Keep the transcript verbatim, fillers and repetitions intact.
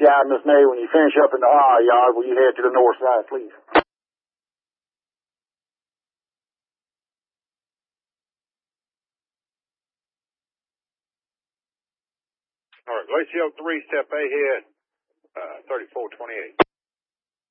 out, Miss May, when you finish up in the R yard, will you head to the north side, please? All right, Glacial three, step ahead, uh, thirty-four twenty-eight.